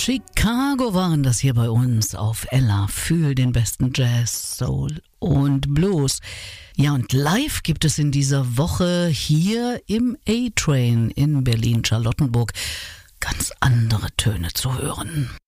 Chicago waren das hier bei uns auf Ella für den besten Jazz, Soul und Blues. Ja, und live gibt es in dieser Woche hier im A-Train in Berlin-Charlottenburg ganz andere Töne zu hören.